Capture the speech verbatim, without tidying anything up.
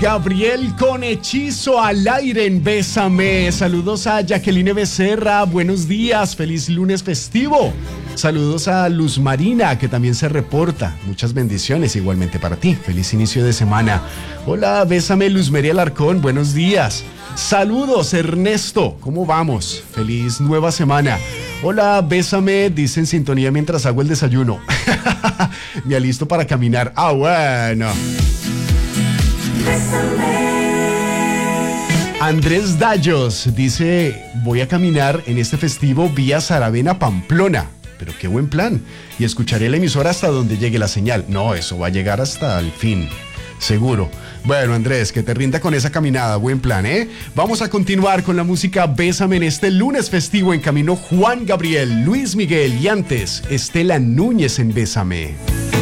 Gabriel con Hechizo al aire en Bésame. Saludos a Jacqueline Becerra. Buenos días. Feliz lunes festivo. Saludos a Luz Marina, que también se reporta. Muchas bendiciones igualmente para ti. Feliz inicio de semana. Hola, Bésame, Luz María Alarcón. Buenos días. Saludos, Ernesto. ¿Cómo vamos? Feliz nueva semana. Hola, Bésame, dice en sintonía mientras hago el desayuno. Me alisto para caminar. Ah, bueno. Andrés Dallos dice: voy a caminar en este festivo vía Saravena Pamplona. Pero qué buen plan. Y escucharé la emisora hasta donde llegue la señal. No, eso va a llegar hasta el fin. Seguro. Bueno, Andrés, que te rinda con esa caminada. Buen plan, ¿eh? Vamos a continuar con la música Bésame en este lunes festivo. En camino Juan Gabriel, Luis Miguel y antes Estela Núñez en Bésame.